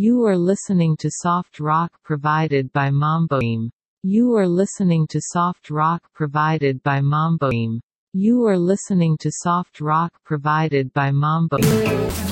You are listening to soft rock provided by Mamboim. You are listening to soft rock provided by Mamboim. You are listening to soft rock provided by Mamboim.